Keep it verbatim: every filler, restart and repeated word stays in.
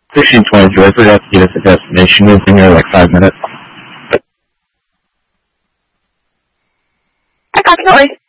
sixteen twenty-two, I forgot to get us a destination. We've been here like five minutes. I got noise.